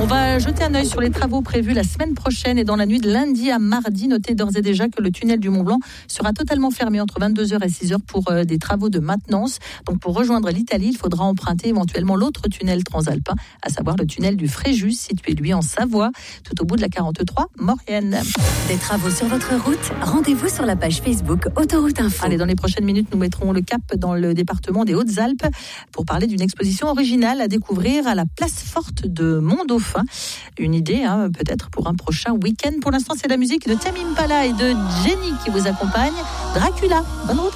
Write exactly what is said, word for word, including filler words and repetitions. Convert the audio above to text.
On va jeter un œil sur les travaux prévus la semaine prochaine et dans la nuit de lundi à mardi. Notez d'ores et déjà que le tunnel du Mont Blanc sera totalement fermé entre vingt-deux heures et six heures pour euh, des travaux de maintenance. Donc pour rejoindre l'Italie, il faudra emprunter éventuellement l'autre tunnel transalpin, à savoir le tunnel du Fréjus, situé lui en Savoie, tout au bout de la quarante-trois Maurienne. Des travaux sur votre route, rendez-vous sur la page Facebook Autoroute Info. Allez, dans les prochaines minutes, nous mettrons le cap dans le département des Hautes-Alpes pour parler d'une exposition originale à découvrir à la place forte de Mont-Dauphin. Une idée, hein, peut-être pour un prochain week-end. Pour l'instant, c'est la musique de Tame Impala et de Jenny qui vous accompagne. Dracula. Bonne route.